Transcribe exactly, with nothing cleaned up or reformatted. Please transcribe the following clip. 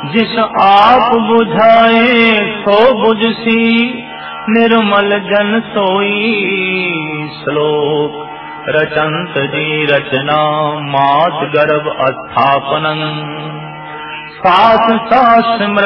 जिस आप बुझाए सो बुझसी, निर्मल जन सोई। श्लोक रचंत जी रचना, मात गर्भ स्थापनं। सास सास